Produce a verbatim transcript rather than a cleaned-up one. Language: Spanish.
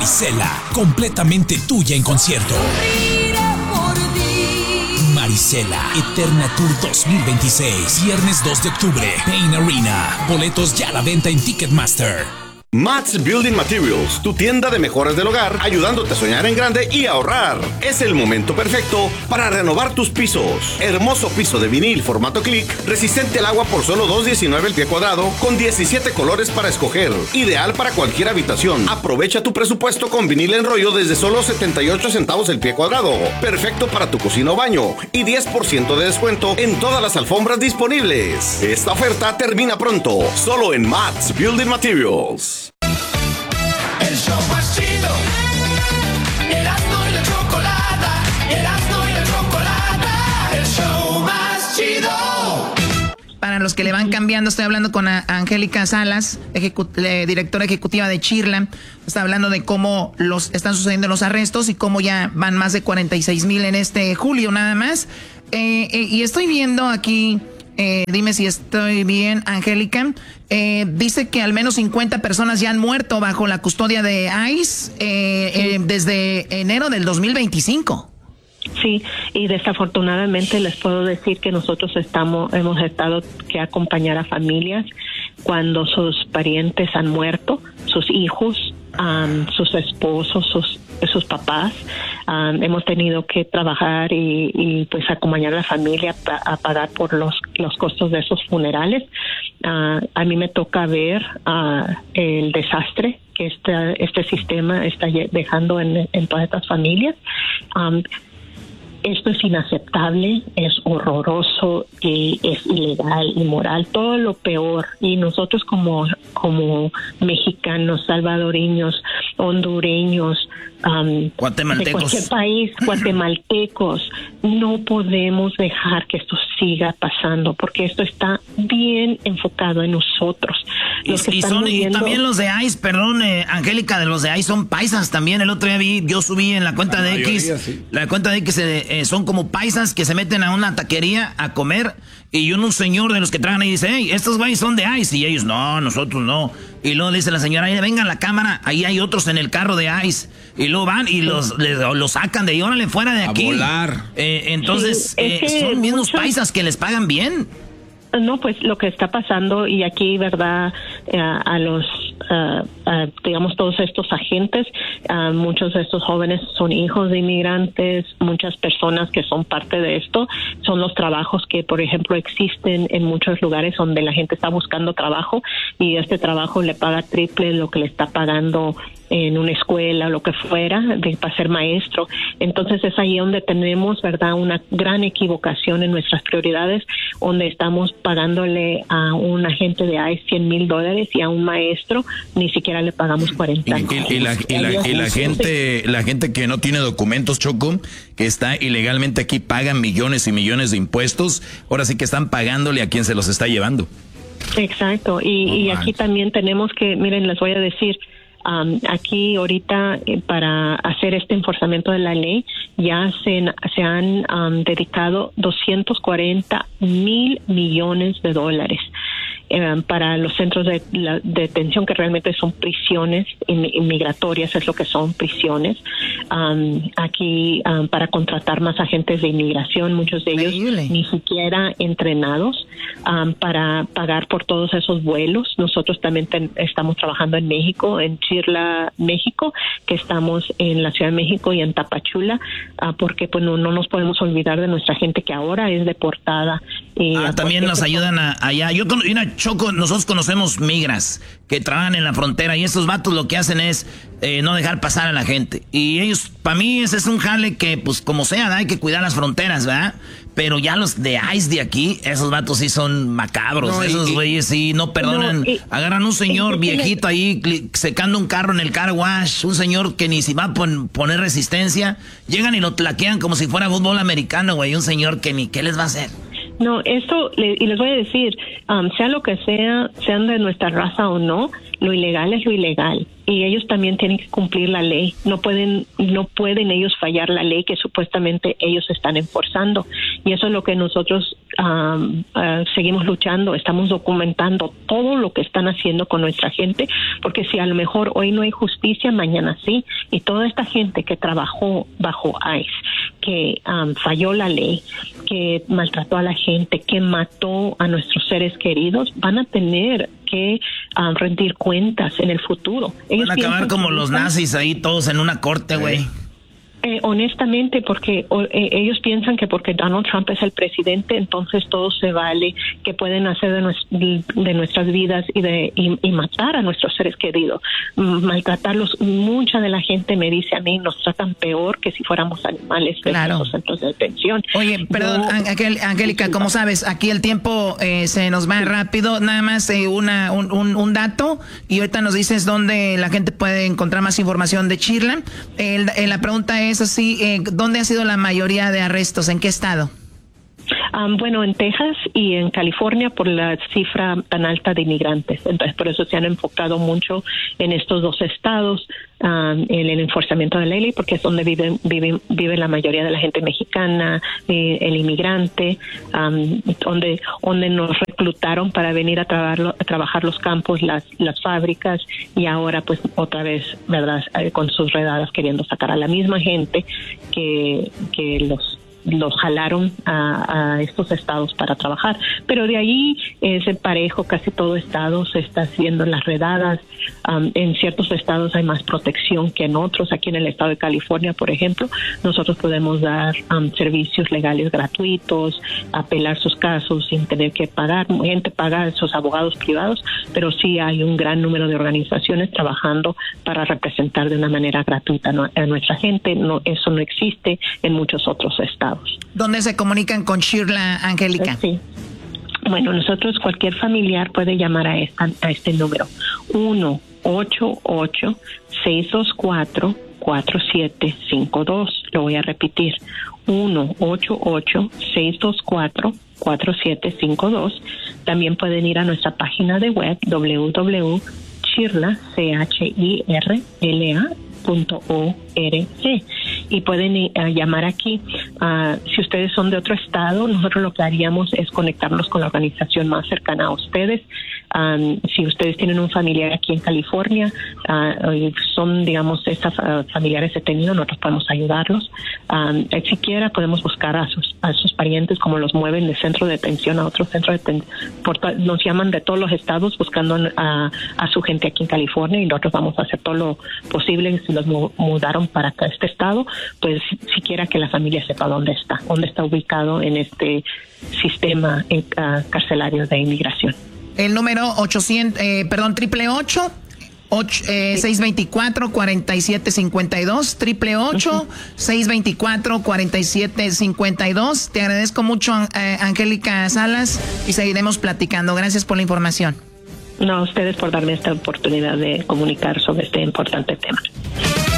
Marisela, completamente tuya en concierto. Marisela, Eterna Tour dos mil veintiséis, viernes dos de octubre, Pain Arena. Boletos ya a la venta en Ticketmaster. Matt's Building Materials, tu tienda de mejoras del hogar, ayudándote a soñar en grande y ahorrar. Es el momento perfecto para renovar tus pisos. Hermoso piso de vinil formato click, resistente al agua por solo dos diecinueve el pie cuadrado, con diecisiete colores para escoger. Ideal para cualquier habitación. Aprovecha tu presupuesto con vinil en rollo desde solo setenta y ocho centavos el pie cuadrado. Perfecto para tu cocina o baño. Y diez por ciento de descuento en todas las alfombras disponibles. Esta oferta termina pronto, solo en Matt's Building Materials. El show más chido, Erasmo y la Chocolata, Erasmo y la Chocolata, el show más chido. Para los que le van cambiando, estoy hablando con a Angélica Salas, ejecu eh, directora ejecutiva de Chirla. Está hablando de cómo los están sucediendo los arrestos y cómo ya van más de cuarenta y seis mil en este julio nada más. Eh, eh, y estoy viendo aquí... Eh, dime si estoy bien, Angélica. Eh, dice que al menos cincuenta personas ya han muerto bajo la custodia de ICE eh, eh, desde enero del dos mil veinticinco. Sí, y desafortunadamente les puedo decir que nosotros estamos, hemos estado que acompañar a familias cuando sus parientes han muerto, sus hijos, um, sus esposos, sus sus papás. Um, hemos tenido que trabajar y, y pues acompañar a la familia a, a pagar por los los costos de esos funerales. Uh, a mí me toca ver uh, el desastre que este este sistema está dejando en, en todas estas familias. Um, Esto es inaceptable, es horroroso y es ilegal, inmoral, todo lo peor. Y nosotros como como mexicanos, salvadoreños, hondureños, um, de cualquier país, guatemaltecos, no podemos dejar que esto siga pasando porque esto está bien enfocado en nosotros. Los y, y, son, muriendo... y también los de ICE, perdón, eh, Angélica, de los de ICE son paisas también. El otro día vi, yo subí en la cuenta la de mayoría, X, sí. la cuenta de X eh, eh, son como paisas que se meten a una taquería a comer y un señor de los que tragan ahí dice, hey, estos güeyes son de ICE y ellos, no, nosotros no. Y luego le dice la señora, ahí venga la cámara, ahí hay otros en el carro de ICE. Y luego van y los, les, los sacan de ahí, órale, fuera de aquí. A volar. Eh, entonces, sí, es eh, que son mismos muchos... paisas que les pagan bien. No, pues lo que está pasando y aquí, verdad, eh, a los, uh, uh, digamos, todos estos agentes, uh, muchos de estos jóvenes son hijos de inmigrantes, muchas personas que son parte de esto, son los trabajos que, por ejemplo, existen en muchos lugares donde la gente está buscando trabajo y este trabajo le paga triple lo que le está pagando en una escuela o lo que fuera de, para ser maestro. Entonces es ahí donde tenemos, verdad, una gran equivocación en nuestras prioridades, donde estamos pagándole a un agente de ICE cien mil dólares y a un maestro ni siquiera le pagamos cuarenta. Y, y, y, la, y, la, y la gente la gente que no tiene documentos, Choco, que está ilegalmente aquí, pagan millones y millones de impuestos, ahora sí que están pagándole a quien se los está llevando. Exacto, y, oh, y aquí también tenemos que, miren, les voy a decir, Um, aquí ahorita eh, para hacer este enforzamiento de la ley ya se, se han um, dedicado doscientos cuarenta mil millones de dólares eh, para los centros de, la, de detención, que realmente son prisiones inmigratorias, es lo que son, prisiones. Um, aquí um, para contratar más agentes de inmigración, muchos de ellos Increíble. ni siquiera entrenados um, para pagar por todos esos vuelos. Nosotros también ten, estamos trabajando en México, en Chirla, México, que estamos en la Ciudad de México y en Tapachula, uh, porque pues no, no nos podemos olvidar de nuestra gente que ahora es deportada. Y ah, también nos ayudan a, allá. Yo con una Choco, nosotros conocemos migras que trabajan en la frontera y estos vatos lo que hacen es eh, no dejar pasar a la gente. Y ellos, para mí ese es un jale que pues como sea, ¿verdad? Hay que cuidar las fronteras, ¿verdad? Pero ya los de ICE de aquí, esos vatos sí son macabros. No, esos güeyes sí no perdonan. No, y, agarran un señor y, viejito ahí secando un carro en el car wash, un señor que ni si va a pon, poner resistencia, llegan y lo tlaquean como si fuera fútbol americano, güey. Un señor que ni qué les va a hacer. No, esto, y les voy a decir, um, sea lo que sea, sean de nuestra raza o no, lo ilegal es lo ilegal. Y ellos también tienen que cumplir la ley. No pueden, no pueden ellos fallar la ley que supuestamente ellos están enforzando. Y eso es lo que nosotros um, uh, seguimos luchando, estamos documentando todo lo que están haciendo con nuestra gente, porque si a lo mejor hoy no hay justicia, mañana sí, y toda esta gente que trabajó bajo ICE, que um, falló la ley, que maltrató a la gente, que mató a nuestros seres queridos, van a tener que um, rendir cuentas en el futuro. Ellos van a acabar como los nazis ahí todos en una corte, güey. Eh, honestamente, porque o, eh, ellos piensan que porque Donald Trump es el presidente, entonces todo se vale, que pueden hacer de, nues de nuestras vidas y de y, y matar a nuestros seres queridos, maltratarlos. Mucha de la gente me dice a mí, nos tratan peor que si fuéramos animales claro. en los centros de detención. Oye, perdón, no, Angélica, como sabes, aquí el tiempo eh, se nos va rápido. Nada más eh, una un, un, un dato, y ahorita nos dices dónde la gente puede encontrar más información de Chirla. El, eh, la pregunta es así, eh, ¿dónde ha sido la mayoría de arrestos? ¿En qué estado? Um, bueno, en Texas y en California por la cifra tan alta de inmigrantes. Entonces, por eso se han enfocado mucho en estos dos estados, um, en el enforzamiento de la ley, porque es donde vive, vive, vive la mayoría de la gente mexicana, eh, el inmigrante, um, donde, donde nos reclutaron para venir a, trabajar, a trabajar los campos, las, las fábricas, y ahora pues otra vez, ¿verdad?, eh, con sus redadas queriendo sacar a la misma gente que, que los los jalaron a, a estos estados para trabajar, pero de ahí es el parejo, casi todo estado se está haciendo las redadas. Um, en ciertos estados hay más protección que en otros. Aquí en el estado de California, por ejemplo, nosotros podemos dar um, servicios legales gratuitos, apelar sus casos sin tener que pagar. Gente paga a sus abogados privados, pero sí hay un gran número de organizaciones trabajando para representar de una manera gratuita a nuestra gente. No, eso no existe en muchos otros estados. ¿Dónde se comunican con Chirla, Angélica? Sí. Bueno, nosotros, cualquier familiar puede llamar a, esta, a este número, uno ocho ocho, seis dos cuatro, cuatro siete cinco dos. Lo voy a repetir, uno ocho ocho, seis dos cuatro, cuatro siete cinco dos. También pueden ir a nuestra página de web, w w w punto chirla punto org, y pueden uh, llamar aquí. Uh, si ustedes son de otro estado, nosotros lo que haríamos es conectarnos con la organización más cercana a ustedes. Um, si ustedes tienen un familiar aquí en California, uh, son, digamos, estas uh, familiares detenidos, nosotros podemos ayudarlos. Um, siquiera podemos buscar a sus, a sus parientes, como los mueven de centro de detención a otro centro de detención. Nos llaman de todos los estados buscando a, a su gente aquí en California, y nosotros vamos a hacer todo lo posible. Si los mudaron para acá, este estado, pues siquiera que la familia sepa dónde está, dónde está ubicado en este sistema en, uh, carcelario de inmigración. El número ochocientos, eh, perdón, triple ocho, ocho eh, seis veinticuatro, cuarenta y siete cincuenta y dos, triple ocho, seis veinticuatro, cuarenta y siete cincuenta y dos. Te agradezco mucho, eh, Angélica Salas, y seguiremos platicando. Gracias por la información. No, a ustedes por darme esta oportunidad de comunicar sobre este importante tema.